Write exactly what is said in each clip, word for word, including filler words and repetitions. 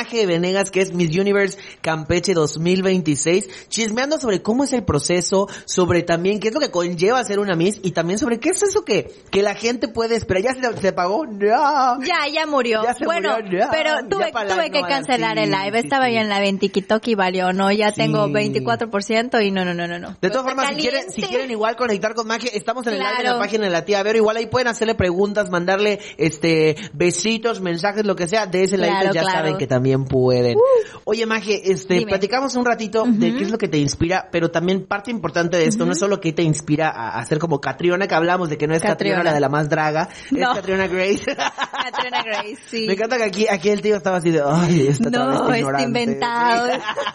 Maje Venegas, que es Miss Universe Campeche dos mil veintiséis, chismeando sobre cómo es el proceso, sobre también qué es lo que conlleva ser una Miss y también sobre qué es eso que, que la gente puede esperar. ¿Ya se, se pagó? No. Ya, ya murió. Ya se bueno, murió, no. pero tuve, tuve que cancelar sí, el live. Sí, Estaba sí. yo en la veintiquitoki y valió, ¿no? Ya sí. tengo veinticuatro por ciento y no, no, no, no. no. De todas formas, si quieren, si quieren igual conectar con Maje, estamos en el claro. live en la página de la tía Vero. Igual ahí pueden hacerle preguntas, mandarle este besitos, mensajes, lo que sea. De ese claro, live ya claro. saben que también pueden. Uh. Oye, Maje, este, Dime. platicamos un ratito uh-huh. de qué es lo que te inspira, pero también parte importante de esto uh-huh. no es solo que te inspira a, a ser como Catriona, que hablamos de que no es Catriona, Catriona la de la más draga, no. es Catriona Grace. Catriona Grace, sí. Me encanta que aquí, aquí el tío estaba así de, ay, esta no, está inventado.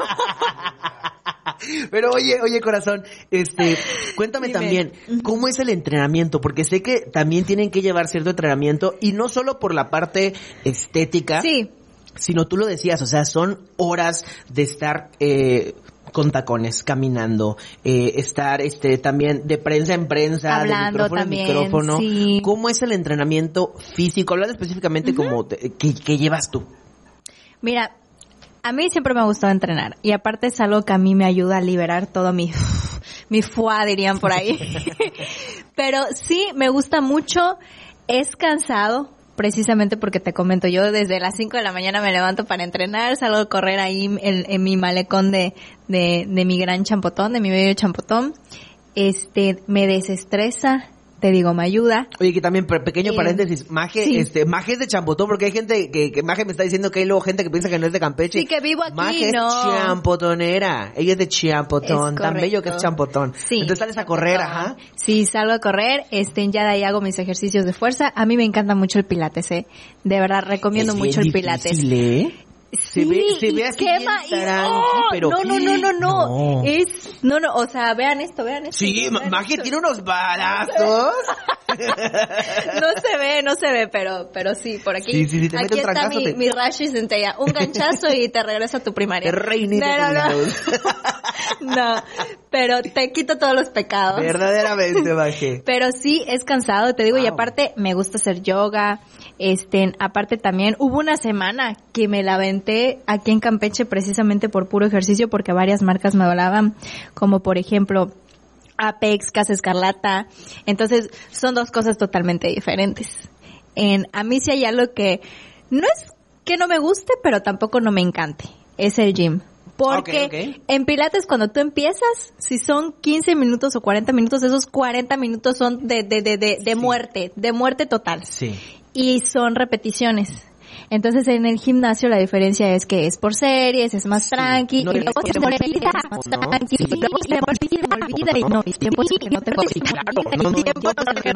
Pero oye, oye corazón, este, cuéntame Dime. también, ¿cómo es el entrenamiento? Porque sé que también tienen que llevar cierto entrenamiento y no solo por la parte estética, sí. sino tú lo decías, o sea, son horas de estar eh, con tacones, caminando, eh, estar este también de prensa en prensa, hablando de micrófono también, en micrófono. Sí. ¿Cómo es el entrenamiento físico? Hablando específicamente uh-huh. como te, que, que llevas tú. Mira, a mí siempre me ha gustado entrenar y aparte es algo que a mí me ayuda a liberar todo mi mi fuá, dirían por ahí. Pero sí, me gusta mucho, es cansado, precisamente porque te comento, yo desde las cinco de la mañana me levanto para entrenar, salgo a correr ahí en, en mi malecón de, de, de mi gran champotón, de mi medio champotón, este, me desestresa, te digo, me ayuda. Oye, que también, pequeño eh, paréntesis, Maje, sí. este, Maje es de Champotón, porque hay gente que, que Maje me está diciendo que hay luego gente que piensa que no es de Campeche. Sí, que vivo aquí, Maje no. es champotonera, ella es de Champotón, tan bello que es Champotón. Sí. Entonces sales a correr, ajá. Sí, salgo a correr, este, ya de ahí hago mis ejercicios de fuerza. A mí me encanta mucho el pilates, eh. De verdad, recomiendo es mucho el difícil, pilates. ¿eh? Sí, se ve, se ve así quema, bien taranqui, oh, pero no, no, no, no, no, no, es, no, no, o sea, vean esto, vean esto. Sí, vean Maje esto. tiene unos balazos. No se ve, no se ve, pero, pero sí, por aquí. Sí, sí, sí, te aquí mete un está mi, te... mi Rashi Centella, un ganchazo y te regresa a tu primaria. Te reinita. No, no, no. No, pero te quito todos los pecados. Verdaderamente, Maje. Pero sí, es cansado, te digo, wow. y aparte me gusta hacer yoga, este, aparte también, hubo una semana que me la aventé aquí en Campeche precisamente por puro ejercicio porque varias marcas me hablaban, como por ejemplo Apex, Casa Escarlata, entonces son dos cosas totalmente diferentes. En, a mí sí hay algo que no es que no me guste, pero tampoco no me encante, es el gym. Porque okay, okay. en Pilates cuando tú empiezas, si son quince minutos o cuarenta minutos, esos cuarenta minutos son de, de, de, de, de sí. muerte, de muerte total. Sí. Y son repeticiones. Entonces en el gimnasio la diferencia es que es por series, es más sí. tranqui, no, y luego se me olvida, más tranqui, y luego se me olvida, me olvida, y no, mis tiempos que no te puedo decir, no, tiempo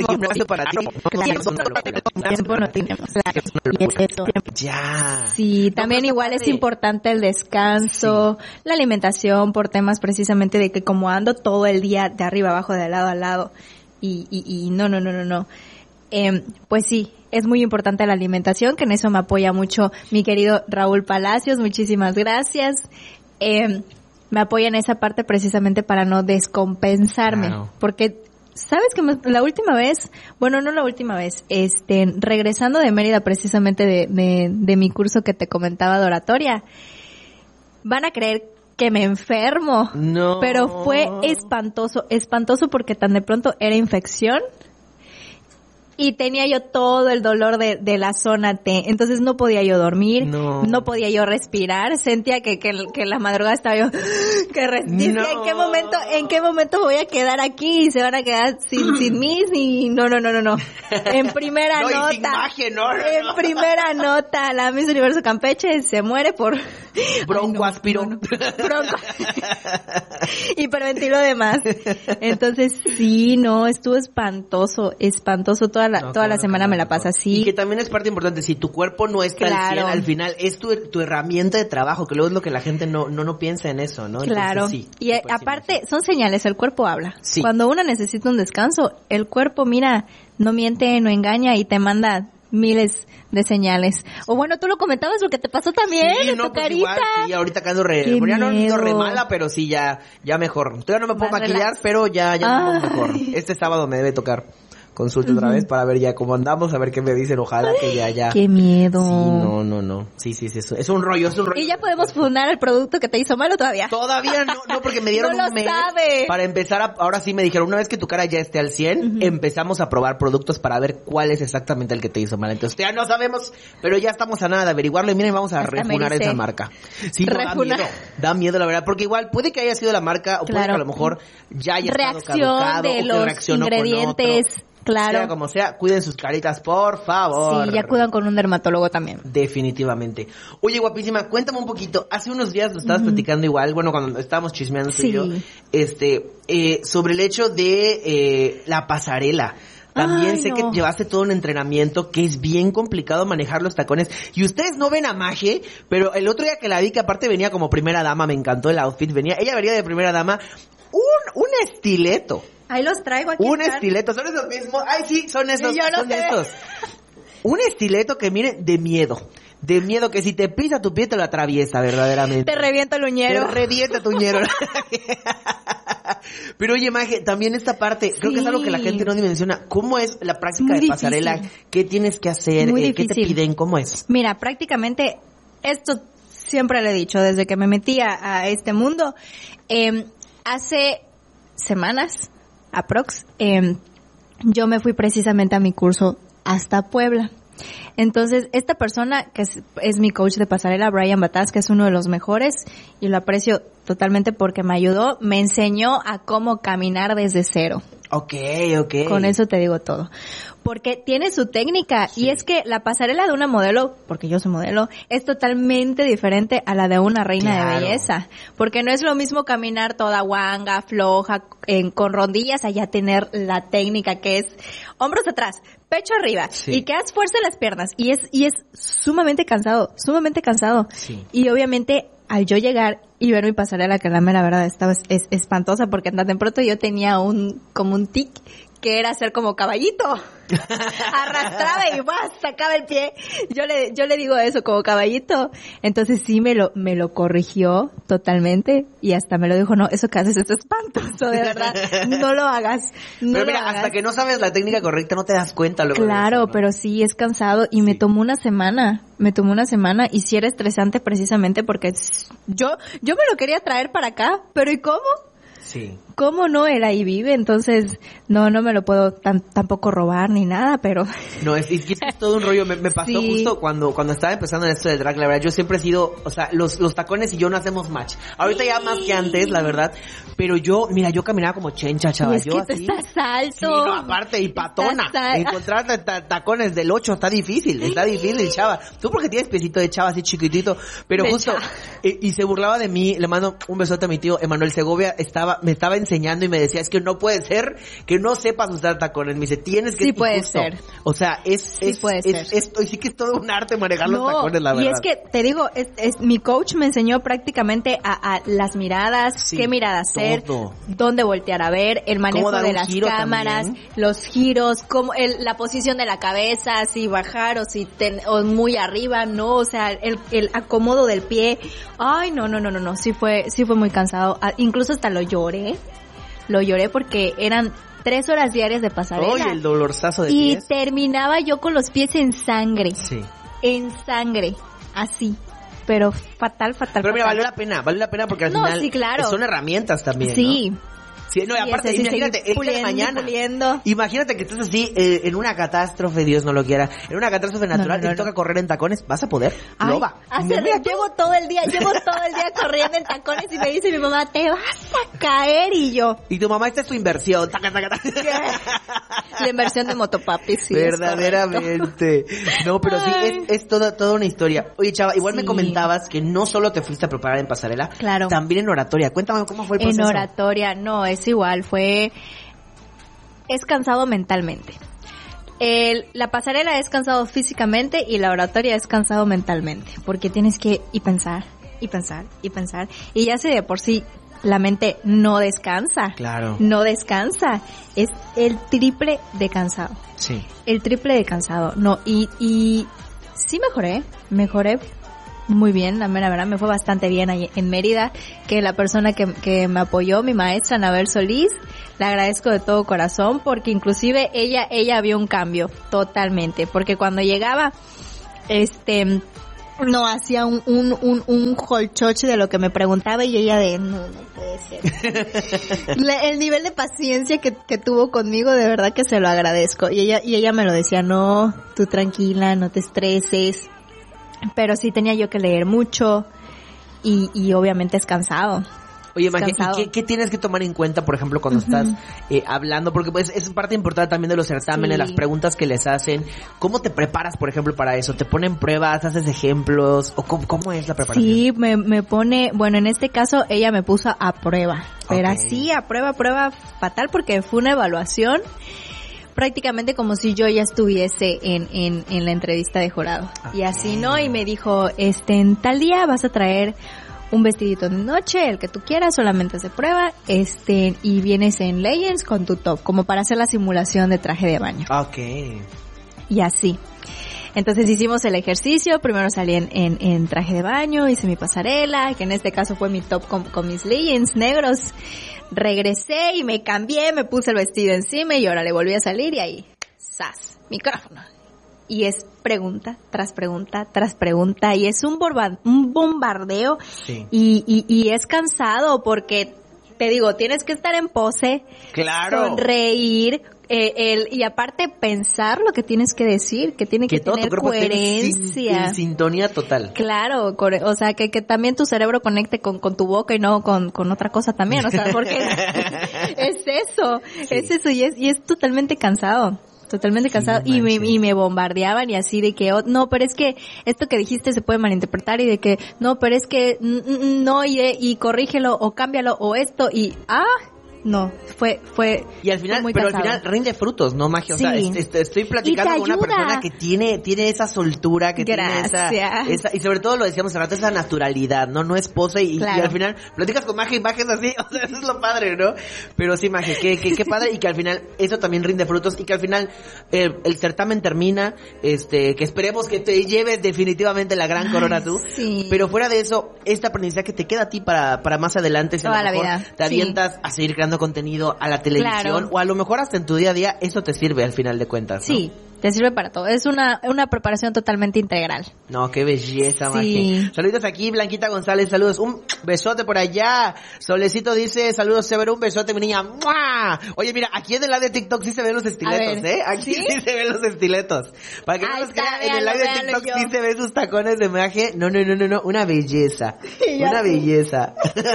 no tenemos, y es eso. Ya. Sí, también igual es importante el descanso, sí. la alimentación, por temas precisamente de que como ando todo el día de arriba abajo, de lado a lado, y, y, y no, no, no, no, no. Eh, pues sí, es muy importante la alimentación, que en eso me apoya mucho mi querido Raúl Palacios, muchísimas gracias. Eh, me apoya en esa parte precisamente para no descompensarme, claro. porque sabes que me, la última vez, bueno, no la última vez, este, regresando de Mérida precisamente de, de, de mi curso que te comentaba de oratoria, van a creer que me enfermo, no. pero fue espantoso, espantoso porque tan de pronto era infección. Y tenía yo todo el dolor de, de la zona T, entonces no podía yo dormir, no, no podía yo respirar, sentía que, que, que la madrugada estaba yo, que respiré, no. ¿en qué momento, en qué momento voy a quedar aquí y se van a quedar sin, sin mí? Y no, no, no, no, no. En primera no, nota, imagen, no, no, en no. primera nota, la Miss Universo Campeche se muere por broncoaspiró. No, no, no. Bronco. Hiperventiló de más. Entonces sí, no, estuvo espantoso, espantoso toda la, no, toda la semana no, me la pasa así. Y que también es parte importante, si tu cuerpo no está claro. al cien, al final es tu, tu herramienta de trabajo, que luego es lo que la gente no, no, no piensa en eso, ¿no? Claro. Entonces, sí, y a, aparte, son señales, el cuerpo habla. Sí. Cuando uno necesita un descanso, el cuerpo, mira, no miente, no engaña y te manda miles de señales. O bueno, tú lo comentabas lo que te pasó también, sí, en no, tu pues carita. Igual, sí, ahorita quedo re, ya no ando re mala, pero sí, ya, ya mejor. Todavía no me puedo Más maquillar, relax. pero ya, ya ando mejor. Este sábado me debe tocar. consulte uh-huh. otra vez para ver ya cómo andamos, a ver qué me dicen, ojalá que ya, ya. ¡Qué miedo! Sí, no, no, no. Sí, sí, sí, es un rollo, es un rollo. ¿Y ya podemos funar el producto que te hizo malo todavía? Todavía no, no, porque me dieron no un mes sabe. para empezar a, ahora sí me dijeron, una vez que tu cara ya esté al cien, uh-huh. empezamos a probar productos para ver cuál es exactamente el que te hizo mal. Entonces ya no sabemos, pero ya estamos a nada de averiguarlo y miren, vamos a Hasta refunar esa marca. Sí, no, da miedo, da miedo la verdad, porque igual puede que haya sido la marca o claro. puede que a lo mejor ya haya Reacción estado caducado de o que los reaccionó ingredientes. Con otro. Claro. Sea como sea, cuiden sus caritas, por favor. Sí, ya cuidan con un dermatólogo también. Definitivamente. Oye, guapísima, cuéntame un poquito. Hace unos días lo estabas mm. platicando igual, bueno, cuando estábamos chismeando tú sí. y yo, este, eh, sobre el hecho de eh, la pasarela. También Ay, sé no. que llevaste todo un entrenamiento, que es bien complicado manejar los tacones. Y ustedes no ven a Maje, pero el otro día que la vi, que aparte venía como primera dama, me encantó el outfit, venía, ella venía de primera dama, un, un estileto. Ahí los traigo aquí. Un están. estileto, ¿son esos mismos? Ay, sí, son esos, sí, yo no son sé. estos. Un estileto que, miren, de miedo. De miedo que si te pisa tu pie te lo atraviesa, verdaderamente. Te revienta el uñero. Te revienta tu uñero. Pero oye, Maje, también esta parte, sí. creo que es algo que la gente no dimensiona. ¿Cómo es la práctica Muy de pasarela? difícil. ¿Qué tienes que hacer? Muy Eh, ¿Qué te difícil. piden? ¿Cómo es? Mira, prácticamente, esto siempre lo he dicho, desde que me metí a, a este mundo, eh, hace semanas, aprox, eh, yo me fui precisamente a mi curso hasta Puebla. Entonces, esta persona que es, es mi coach de pasarela, Brian Bataz, que es uno de los mejores, y lo aprecio totalmente porque me ayudó, me enseñó a cómo caminar desde cero. Ok, ok. Con eso te digo todo. Porque tiene su técnica, sí. y es que la pasarela de una modelo, porque yo soy modelo, es totalmente diferente a la de una reina claro. de belleza. Porque no es lo mismo caminar toda guanga, floja, en, con rondillas, allá tener la técnica que es hombros atrás, pecho arriba, sí. y que haz fuerza en las piernas. Y es, y es sumamente cansado, sumamente cansado. Sí. Y obviamente, al yo llegar y ver mi pasarela, que la mera verdad estaba es, es, espantosa, porque tan pronto yo tenía un, como un tic, que era hacer como caballito. Arrastraba y ¡buah! Sacaba el pie. Yo le, yo le digo eso, como caballito. Entonces sí me lo, me lo corrigió totalmente y hasta me lo dijo, no, eso que haces es espantoso, de verdad. No lo hagas. No pero lo mira, hagas. Hasta que no sabes la técnica correcta no te das cuenta luego. Claro, de eso, ¿no? pero sí es cansado y sí. me tomó una semana. Me tomó una semana y sí era estresante precisamente porque yo, yo me lo quería traer para acá, pero ¿y cómo? Sí. ¿Cómo no? Él ahí vive, entonces no no me lo puedo tan, tampoco robar ni nada, pero... No, es, es que es todo un rollo. Me, me pasó sí. justo cuando cuando estaba empezando en esto del drag, la verdad, yo siempre he sido, o sea, los los tacones y yo no hacemos match. Ahorita ya más que antes, la verdad, pero yo, mira, yo caminaba como chencha, chaval. Y es yo que así, tú estás alto. Sí, no, aparte, y patona. Encontrar ta- tacones del ocho está difícil, está difícil, chava. Tú porque tienes piecito de chava así chiquitito, pero de justo, eh, y se burlaba de mí, le mando un besote a mi tío, Emanuel Segovia, estaba, me estaba enseñando y me decía, es que no puede ser que no sepas usar tacones. Me dice, tienes que... Sí puede justo. ser. O sea, es... Sí es, puede es, ser. Es, esto, y sí que es todo un arte manejar no, los tacones, la verdad. Y es que, te digo, es, es mi coach me enseñó prácticamente a, a las miradas, sí, qué mirada hacer, todo. Dónde voltear a ver, el manejo de las cámaras, también. Los giros, cómo, el, la posición de la cabeza, si bajar o si ten, o muy arriba, no, o sea, el, el acomodo del pie. Ay, no, no, no, no, no, sí fue, sí fue muy cansado. Incluso hasta lo lloré. Lo lloré porque eran tres horas diarias de pasarela. Oye, el dolorzazo de y pies. Y terminaba yo con los pies en sangre. Sí. En sangre. Así. Pero fatal, fatal, Pero mira, fatal. valió la pena, valió la pena porque al no, final sí, claro. son herramientas también, sí. ¿no? Sí, no, y aparte, sí, imagínate, el día de mañana, puliendo. imagínate que estás así, eh, en una catástrofe, Dios no lo quiera, en una catástrofe natural, no, no, no, y toca no. correr en tacones, ¿vas a poder? Ay, no va. Hacer, llevo todo el día, llevo todo el día corriendo en tacones y me dice mi mamá, te vas a caer, y yo. Y tu mamá, esta es tu inversión, taca, taca, taca. La inversión de Motopapi, sí. Verdaderamente. No, pero sí, es, es toda, toda una historia. Oye, chava, igual sí. me comentabas que no solo te fuiste a preparar en pasarela, claro. también en oratoria. Cuéntame cómo fue el proceso. En oratoria, no, es igual, fue... Es cansado mentalmente. El, la pasarela es cansado físicamente y la oratoria es cansado mentalmente, porque tienes que y pensar, y pensar, y pensar. Y ya sé de por sí, la mente no descansa. Claro. No descansa. Es el triple de cansado. Sí. El triple de cansado. No, y, y sí mejoré, mejoré muy bien, la mera verdad, me fue bastante bien ahí en Mérida, que la persona que, que me apoyó, mi maestra Anabel Solís, le agradezco de todo corazón, porque inclusive ella, ella vio un cambio, totalmente, porque cuando llegaba, este, no hacía un, un, un, un holchoche de lo que me preguntaba y ella de, no, no puede ser. La, el nivel de paciencia que, que tuvo conmigo, de verdad que se lo agradezco, y ella, y ella me lo decía, no, tú tranquila, no te estreses. Pero sí tenía yo que leer mucho y, y obviamente es cansado. Oye, Magia, ¿y qué, qué tienes que tomar en cuenta, por ejemplo, cuando uh-huh. estás eh, hablando? Porque pues es parte importante también de los certámenes, sí. las preguntas que les hacen. ¿Cómo te preparas, por ejemplo, para eso? ¿Te ponen pruebas, haces ejemplos? ¿O cómo, cómo es la preparación? Sí, me, me pone, bueno, en este caso ella me puso a prueba. Pero okay. así, a prueba, a prueba fatal, porque fue una evaluación prácticamente como si yo ya estuviese en, en, en la entrevista de jurado. Okay. Y así, ¿no? Y me dijo, este, en tal día vas a traer un vestidito de noche, el que tú quieras, solamente se prueba, este, y vienes en Legends con tu top, como para hacer la simulación de traje de baño. Okay. Y así. Entonces hicimos el ejercicio, primero salí en, en, en traje de baño, hice mi pasarela, que en este caso fue mi top con, con mis Legends negros. Regresé y me cambié, me puse el vestido encima y ahora le volví a salir y ahí, ¡zas! Micrófono. Y es pregunta tras pregunta tras pregunta y es un, borba, un bombardeo sí. y, y, y es cansado porque, te digo, tienes que estar en pose, claro. sonreír, eh, el, y aparte pensar lo que tienes que decir, que tiene que, que tener coherencia. En sintonía total. Claro, o sea, que, que también tu cerebro conecte con, con tu boca y no con, con otra cosa también, o sea, porque es eso, sí. es eso y es, y es totalmente cansado. Totalmente cansado sí, y me y me bombardeaban y así de que oh, no, pero es que esto que dijiste se puede malinterpretar y de que no, pero es que mm, no y, y corrígelo o cámbialo o esto y ah no, fue, fue, y al final, muy pero cansado. Al final rinde frutos, ¿no, Magia? O sí. sea, est, est, estoy platicando con una persona que tiene, tiene esa soltura, que Gracias. tiene esa, esa, y sobre todo lo decíamos hace rato, esa naturalidad, ¿no? No es pose y, claro. y al final platicas con Magia y Magia es así, o sea, eso es lo padre, ¿no? Pero sí, Magia, qué, qué, qué padre y que al final eso también rinde frutos y que al final eh, el certamen termina, este, que esperemos que te lleves definitivamente la gran corona tú, sí. pero fuera de eso, este aprendizaje te queda a ti para, para más adelante, si toda a lo mejor la vida. te avientas sí. a seguir creando contenido a la televisión claro. o a lo mejor hasta en tu día a día eso te sirve al final de cuentas, ¿no? Sí, te sirve para todo. Es una una preparación totalmente integral. No, qué belleza, sí. Magia. Saludos aquí, Blanquita González, saludos. Un besote por allá. Solecito dice, saludos, Severo, un besote, mi niña. ¡Mua! Oye, mira, aquí en el live de TikTok sí se ven los estiletos, ¿eh? Aquí ¿sí? sí se ven los estiletos. Para que no nos crean, en el live de TikTok sí se ven sus tacones de Magia. No, no, no, no, no, una belleza. Una sé. belleza.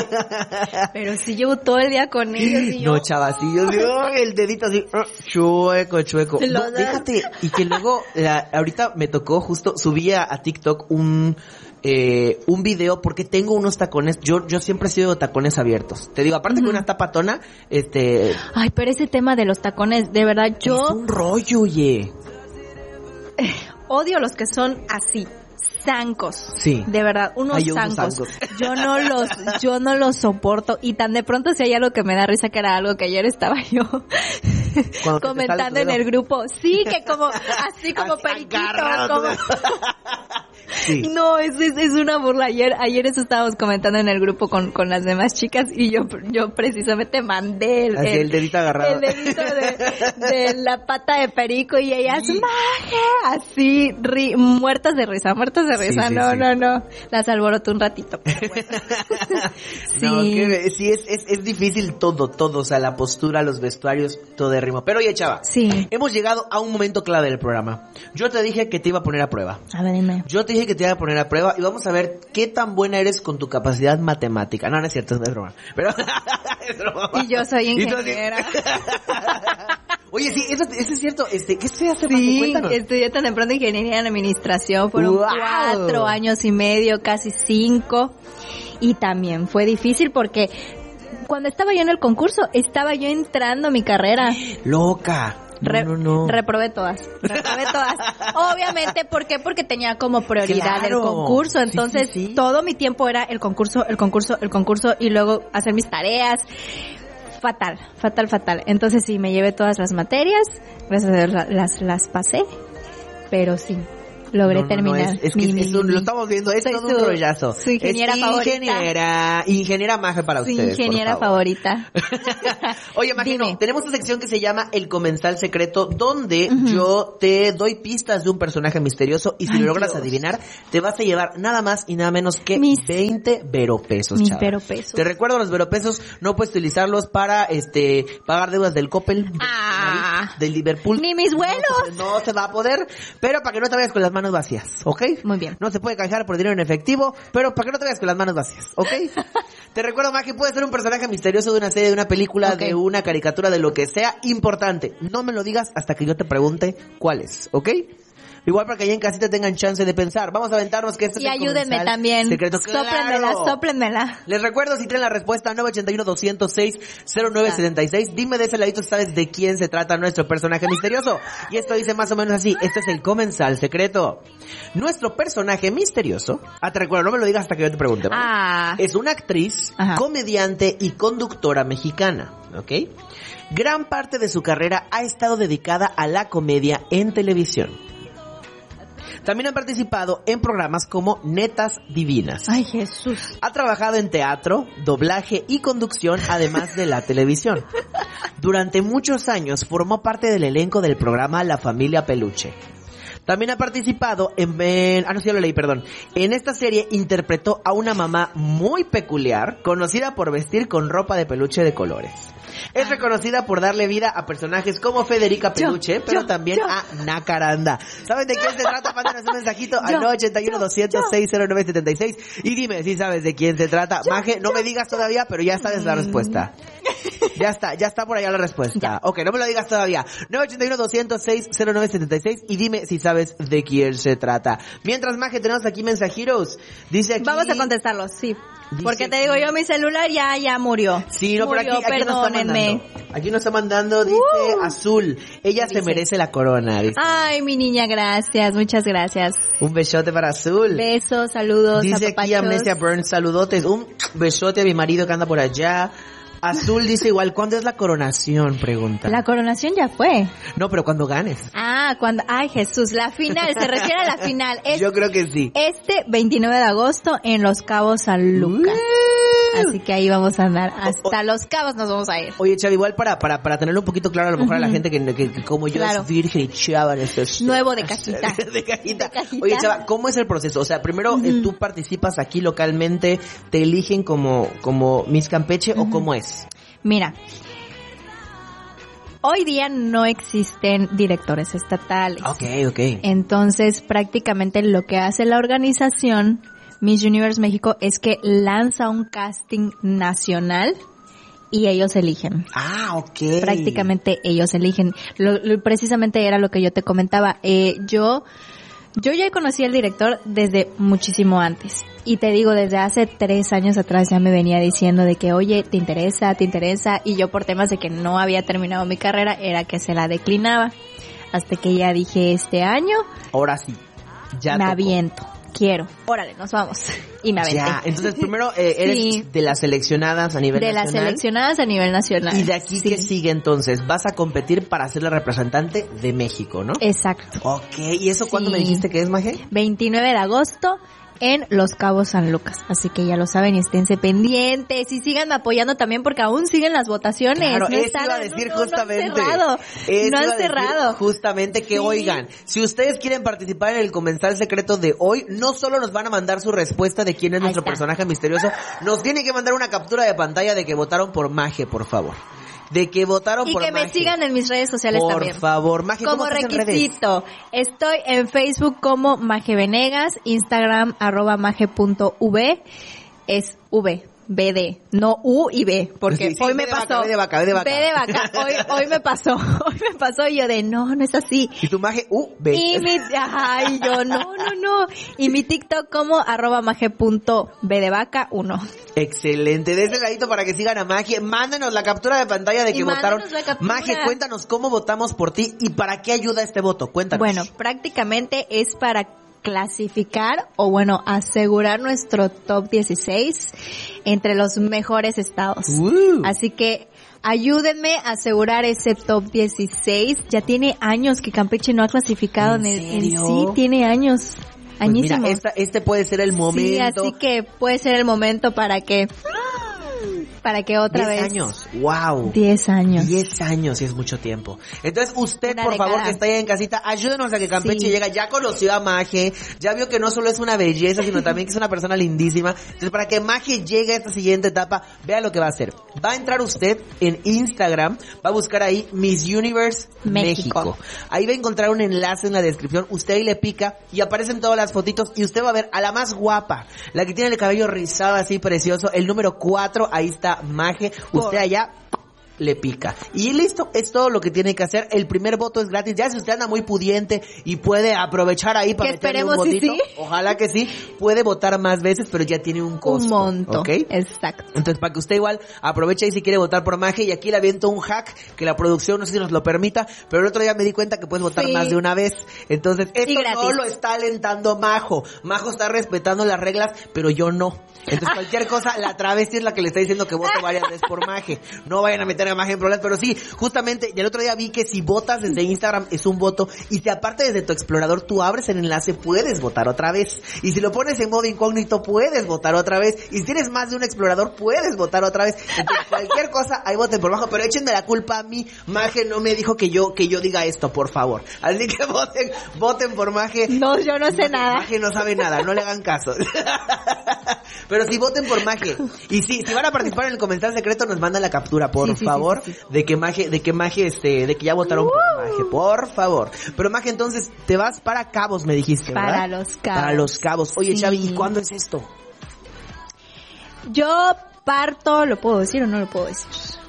Pero si llevo todo el día con ellos y yo... No, chavacillos, el dedito así, chueco, chueco. No, déjate. Y que luego, la, ahorita me tocó justo, subí a, a TikTok un, eh, un video porque tengo unos tacones, yo, yo siempre he sido de tacones abiertos. Te digo, aparte uh-huh. que una tapatona, este... Ay, pero ese tema de los tacones, de verdad, yo... Es un rollo, oye. Odio los que son así. Zancos. Sí. De verdad, unos Ay, yo zancos. zancos. Yo no los, yo no los soporto. Y tan de pronto si hay algo que me da risa, que era algo que ayer estaba yo comentando en el grupo. Sí, que como, así como así periquito, como... Sí. No, es, es, es una burla. Ayer, ayer eso estábamos comentando en el grupo con, con las demás chicas y yo, yo precisamente mandé el, así, el, el dedito agarrado. El dedito de, de la pata de perico y ellas, sí. ¡Magia! Así, ri, muertas de risa, muertas de risa. Sí, sí, no, sí. no, no. Las alboroté un ratito. Pero bueno. Sí, no, que, sí es, es, es difícil todo, todo. O sea, la postura, los vestuarios, todo de ritmo. Pero oye, chava. Sí. Hemos llegado a un momento clave del programa. Yo te dije que te iba a poner a prueba. A ver, dime. Yo te dije que te iba a poner a prueba y vamos a ver qué tan buena eres con tu capacidad matemática. No, no es cierto, es broma. Pero es broma. Y yo soy ingeniera. Oye, sí, eso, eso es cierto. Este, ¿qué estudiaste? Sí, estudié tan temprano ingeniería en administración. Fueron wow. cuatro años y medio, casi cinco. Y también fue difícil porque cuando estaba yo en el concurso, estaba yo entrando a mi carrera. Loca. Re- no, no, no. Reprobé todas, reprobé todas. Obviamente, ¿por qué? Porque tenía como prioridad claro. el concurso. Entonces, sí, sí, sí. todo mi tiempo era el concurso, el concurso, el concurso y luego hacer mis tareas. Fatal, fatal, fatal. Entonces sí, me llevé todas las materias, gracias a Dios las, las pasé, pero sí. logré no, no, terminar. No, es, es que mi, es, es un, mi, lo estamos viendo, es todo un rollazo. Su ingeniera es favorita. Ingeniera, ingeniera Maje para su ustedes, ingeniera por favor. favorita. Oye, Maje, no, tenemos esta sección que se llama El Comensal Secreto, donde uh-huh. yo te doy pistas de un personaje misterioso y si Ay, lo logras Dios. adivinar, te vas a llevar nada más y nada menos que mis, veinte veropesos, mis chava. veropesos. Te recuerdo, los veropesos no puedes utilizarlos para este pagar deudas del Coppel, ah, del Liverpool. Ni mis vuelos. No, no se va a poder, pero para que no te vayas con las manos vacías, ¿ok? Muy bien. No se puede canjear por dinero en efectivo, pero para que no te vayas con las manos vacías, ¿ok? Te recuerdo, Maje, puede ser un personaje misterioso de una serie, de una película, okay. de una caricatura, de lo que sea importante. No me lo digas hasta que yo te pregunte cuál es, ¿ok? Igual para que allá en casita tengan chance de pensar. Vamos a aventarnos que este y es el ayúdenme también. Secreto. Sóplenmela, ¡Claro! sóplenmela. Les recuerdo, si tienen la respuesta, nueve ocho uno, dos cero seis, cero nueve siete seis. Dime de ese ladito si sabes de quién se trata nuestro personaje misterioso. Y esto dice más o menos así. Este es el Comensal Secreto. Nuestro personaje misterioso, ah, te recuerdo, no me lo digas hasta que yo te pregunte, ¿vale? Ah. Es una actriz, Ajá. comediante y conductora mexicana, ¿ok? Gran parte de su carrera ha estado dedicada a la comedia en televisión. También ha participado en programas como Netas Divinas. Ay, Jesús. Ha trabajado en teatro, doblaje y conducción, además de la televisión. Durante muchos años formó parte del elenco del programa La Familia Peluche. También ha participado en, en... Ah, no, sí, ya lo leí, perdón. En esta serie interpretó a una mamá muy peculiar, conocida por vestir con ropa de peluche de colores. Es ah. reconocida por darle vida a personajes como Federica Peluche, yo, pero yo, también yo. a Nacaranda. ¿Saben de quién se trata? Mándanos un mensajito yo, al nueve ocho uno, dos cero seis, cero nueve siete seis y dime si sabes de quién se trata. Yo, Maje, no yo. me digas todavía, pero ya sabes la respuesta. Ya está, ya está por allá la respuesta. Ya. Ok, no me lo digas todavía. nueve ocho uno, dos cero seis, cero nueve siete seis y dime si sabes de quién se trata. Mientras, Maje, tenemos aquí mensajeros. Dice aquí... Vamos a contestarlos, sí. Dice, porque te digo yo, mi celular ya ya murió. Sí, no, murió, pero aquí, aquí nos está mandando. Aquí nos está mandando, dice uh, Azul. Ella dice. se merece la corona. Dice. Ay, mi niña, gracias, muchas gracias. Un besote para Azul. Besos, saludos, dice apapachos. Aquí Amnesia Burns, saludotes. Un besote a mi marido que anda por allá. Azul dice igual, ¿cuándo es la coronación? Pregunta. La coronación ya fue. No, pero cuando ganes. Ah, cuando, ay Jesús, la final, se refiere a la final. Es Yo creo que sí. Este veintinueve de agosto en Los Cabos San Lucas. Uh, Así que ahí vamos a andar. Hasta o, Los Cabos nos vamos a ir. Oye, Chavi, igual para, para, para tenerlo un poquito claro a lo mejor uh-huh. a la gente que, que, que como yo claro. es virgen y chava. Es, Nuevo de cajita. de cajita. De cajita. Oye, Chava, ¿cómo es el proceso? O sea, primero uh-huh. eh, tú participas aquí localmente, te eligen como, como Miss Campeche uh-huh. o cómo es? Mira, hoy día no existen directores estatales. Ok, ok. Entonces, prácticamente lo que hace la organización Miss Universe México es que lanza un casting nacional y ellos eligen. Ah, ok. Prácticamente ellos eligen. Lo, lo, precisamente era lo que yo te comentaba. Eh, yo... Yo ya conocí al director desde muchísimo antes. Y te digo, desde hace tres años atrás ya me venía diciendo de que, oye, ¿te interesa? ¿Te interesa? Y yo por temas de que no había terminado mi carrera, era que se la declinaba. Hasta que ya dije, este año... Ahora sí, ya me tocó. aviento. Quiero. Órale, nos vamos. Y me aventé. Ya, entonces primero eh, eres sí. de las seleccionadas a nivel de nacional. De las seleccionadas a nivel nacional. Y de aquí sí. ¿qué sigue entonces? Vas a competir para ser la representante de México, ¿no? Exacto. Ok, ¿y eso sí. cuándo me dijiste que es, Maje? veintinueve de agosto en Los Cabos San Lucas. Así que ya lo saben y esténse pendientes y síganme apoyando también porque aún siguen las votaciones. Claro, no eso están, iba a decir no, justamente. No han cerrado. Eso no han cerrado. Justamente que, sí. oigan, si ustedes quieren participar en el Comensal Secreto de hoy, no solo nos van a mandar su respuesta de quién es Ahí nuestro está. personaje misterioso, nos tienen que mandar una captura de pantalla de que votaron por Maje, por favor. De que votaron y por que Maje. me sigan en mis redes sociales por también. Por favor, Maje, ¿cómo como requisito, estoy en Facebook como Maje Venegas, Instagram arroba maje.v, es V, B D, no U y B, porque sí, sí, hoy me pasó. Vaca, B de vaca, B de vaca. B de vaca, hoy, hoy me pasó, hoy me pasó y yo de no, no es así. Y tu Maje U, B. Y mi, ay, yo no, no, no. Y mi TikTok como arroba maje.b de vaca uno. Excelente, de ese ladito para que sigan a Maje, mándenos la captura de pantalla de que y votaron. Maje, cuéntanos cómo votamos por ti y para qué ayuda este voto, cuéntanos. Bueno, prácticamente es para clasificar o bueno, asegurar nuestro top dieciséis entre los mejores estados. Uh. Así que ayúdenme a asegurar ese top dieciséis. Ya tiene años que Campeche no ha clasificado en, ¿En, el, en sí, tiene años. Pues mira, esta, este puede ser el momento. Sí, así que puede ser el momento para que para que otra vez. diez años, wow. diez años. diez años, y es mucho tiempo. Entonces, usted, Una por década. favor, que está ahí en casita, ayúdenos a que Campeche sí. llegue. Ya conoció a Maje, ya vio que no solo es una belleza, sino también que es una persona lindísima. Entonces, para que Maje llegue a esta siguiente etapa, vea lo que va a hacer. Va a entrar usted en Instagram, va a buscar ahí Miss Universe México. México. Ahí va a encontrar un enlace en la descripción, usted ahí le pica y aparecen todas las fotitos y usted va a ver a la más guapa, la que tiene el cabello rizado así precioso, el número cuatro, ahí está Maje, usted allá le pica. Y listo, es todo lo que tiene que hacer. El primer voto es gratis. Ya si usted anda muy pudiente y puede aprovechar ahí para meterle un votito, sí, sí. ojalá que sí, puede votar más veces, pero ya tiene un costo. Un monto. ¿Ok? Exacto. Entonces, para que usted igual aproveche ahí si quiere votar por Maje, y aquí le aviento un hack que la producción no sé si nos lo permita, pero el otro día me di cuenta que puedes votar sí. más de una vez. Entonces, esto no lo está alentando Majo. Majo está respetando las reglas, pero yo no. Entonces, cualquier cosa, la travesti es la que le está diciendo que vote varias veces por Maje. No vayan a meter a Maje en problemas, pero sí, justamente, y el otro día vi que si votas desde Instagram es un voto, y si aparte desde tu explorador tú abres el enlace, puedes votar otra vez. Y si lo pones en modo incógnito, puedes votar otra vez. Y si tienes más de un explorador, puedes votar otra vez. Entonces, cualquier cosa, ahí voten por Majo, pero échenme la culpa a mí. Maje no me dijo que yo, que yo diga esto, por favor. Así que voten, voten por Maje. No, yo no sé Maje, nada. Maje no sabe nada, no le hagan caso. Pero sí, voten por Maje. Y sí, si van a participar en el comentario secreto, nos mandan la captura, por sí, sí, favor, sí, sí, sí. de que Maje, de que Maje, este, de que ya votaron uh. por Maje, por favor. Pero Maje, entonces, te vas para Cabos, me dijiste, ¿verdad? Para los Cabos. Para los Cabos. Oye, sí. Chavi, ¿y cuándo es esto? Yo parto, ¿lo puedo decir o no lo puedo decir?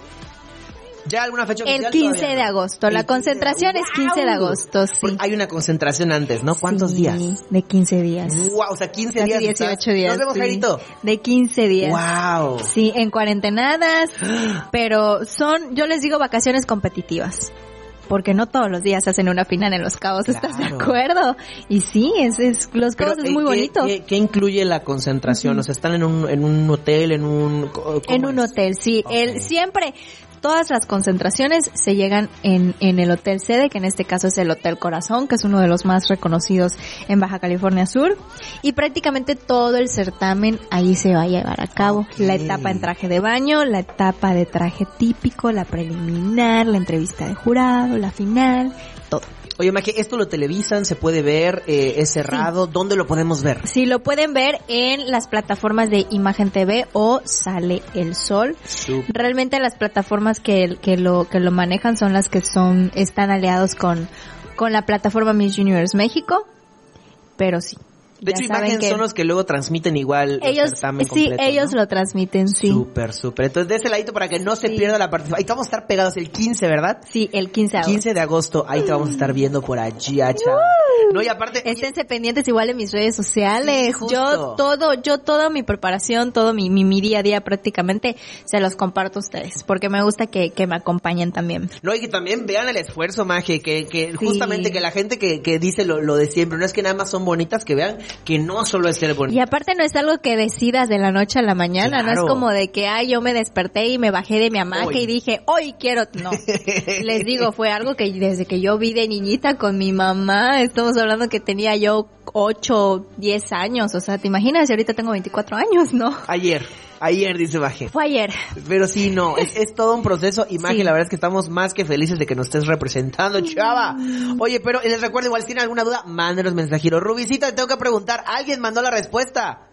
¿Ya alguna fecha oficial? El quince de agosto. La concentración es quince de agosto, sí. Pues hay una concentración antes, ¿no? ¿Cuántos sí, días? De quince días. Wow, o sea, quince días. dieciocho días. Nos vemos, sí. Jairito. De quince días. Wow. Sí, en cuarentenadas, pero son, yo les digo, vacaciones competitivas. Porque no todos los días hacen una final en Los Cabos, claro. ¿Estás de acuerdo? Y sí, es, es Los Cabos Pero, es muy ¿qué, bonito. ¿qué, ¿Qué incluye la concentración? Uh-huh. O sea, ¿están en un, en un hotel, en un... En un es? hotel, sí. Okay. El, siempre... Todas las concentraciones se llegan en, en el hotel sede, que en este caso es el Hotel Corazón, que es uno de los más reconocidos en Baja California Sur. Y prácticamente todo el certamen ahí se va a llevar a cabo. Okay. La etapa en traje de baño, la etapa de traje típico, la preliminar, la entrevista de jurado, la final, todo. Oye, Maje, ¿esto lo televisan? ¿Se puede ver? Eh, ¿Es cerrado? Sí. ¿Dónde lo podemos ver? Sí, lo pueden ver en las plataformas de Imagen T V o Sale el Sol. Super. Realmente las plataformas que, que lo que lo manejan son las que son están aliados con, con la plataforma Miss Universe México, pero sí. De hecho, Imagen que son los que luego transmiten igual ellos, el certamen sí, completo, ellos ¿no? lo transmiten, sí. Súper, súper. Entonces, de ese ladito para que no se sí. pierda la participación. Ahí vamos a estar pegados el quince, ¿verdad? Sí, el quince de agosto. quince de agosto, ahí te vamos a estar viendo por allí, a Chava. Uh, no, y aparte... Esténse pendientes igual en mis redes sociales. Sí, yo todo, yo toda mi preparación, todo mi, mi, mi día a día prácticamente se los comparto a ustedes, porque me gusta que, que me acompañen también. No, y que también vean el esfuerzo, Maje, que, que sí. justamente que la gente que, que dice lo, lo de siempre, no es que nada más son bonitas, que vean que no solo ser bonita. Y aparte no es algo que decidas de la noche a la mañana, claro. No es como de que, ay, yo me desperté y me bajé de mi hamaca y dije, hoy quiero, no. Les digo, fue algo que desde que yo vi de niñita con mi mamá, estamos hablando que tenía yo ocho, diez años, o sea, ¿te imaginas? Y ahorita tengo veinticuatro años, ¿no? Ayer. Ayer, dice Maje. Fue ayer. Pero sí, no, es, es todo un proceso y Maje, sí. La verdad es que estamos más que felices de que nos estés representando, chava. Oye, pero les recuerdo igual, si tienen alguna duda, mándenos mensajeros. Rubicita, te tengo que preguntar, ¿alguien mandó la respuesta?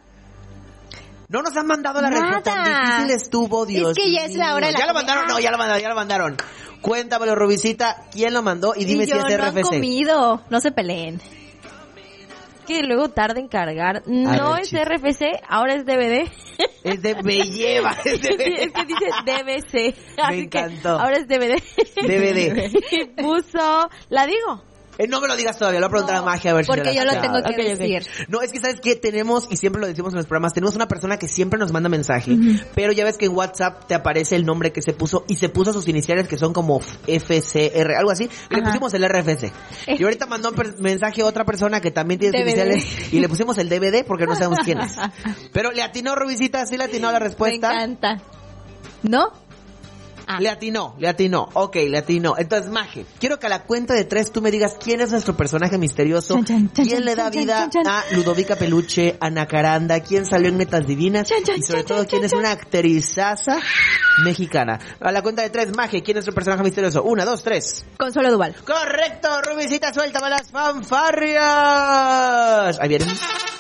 No nos han mandado la Nada. respuesta, tan difícil estuvo, Dios. Es que ya mío. es la hora de la Ya lo mandaron, no, ya lo mandaron, ya lo mandaron. Cuéntamelo, Rubicita, ¿quién lo mandó? Y dime y si es R F C. No han comido, no se peleen. Que luego tarda en cargar. No es R F C, ahora es D V D. Es de me lleva, es de sí, es que dice D V C. Me encantó. Ahora es D V D. D V D. Y puso, ¿la digo? Eh, no me lo digas todavía, lo voy a preguntar no, a Magia a ver si porque yo lo sabe. tengo que okay, decir. Okay. No, es que ¿sabes qué? Tenemos, y siempre lo decimos en los programas, tenemos una persona que siempre nos manda mensaje, uh-huh. pero ya ves que en WhatsApp te aparece el nombre que se puso y se puso sus iniciales que son como F C R, algo así, y le pusimos el R F C. Eh. Y ahorita mandó un per- mensaje a otra persona que también tiene sus iniciales y le pusimos el D V D porque no sabemos quién es. Pero le atinó, Rubicita, sí le atinó la respuesta. Me encanta. ¿No? Ah. Le atinó, le atinó. Ok, le atinó. Entonces, Maje, quiero que a la cuenta de tres tú me digas quién es nuestro personaje misterioso, chan, chan, chan, quién chan, le da chan, vida chan, chan. a Ludovica Peluche, a Nacaranda, quién salió en Netas Divinas chan, chan, y sobre chan, todo chan, quién chan, es una actrizaza mexicana. A la cuenta de tres, Maje, ¿quién es nuestro personaje misterioso? Una, dos, tres. Consuelo Duval. Correcto, Rubicita, suéltame las fanfarrias. Ahí vienen.